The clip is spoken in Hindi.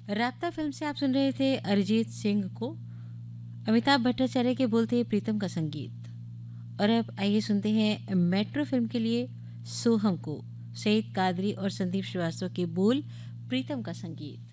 राब्ता फिल्म से आप सुन रहे थे अरिजीत सिंह को। अमिताभ भट्टाचार्य के बोल थे प्रीतम का संगीत। और अब आइए सुनते हैं मेट्रो फिल्म के लिए सोहम को। सईद कादरी और संदीप श्रीवास्तव के बोल, प्रीतम का संगीत।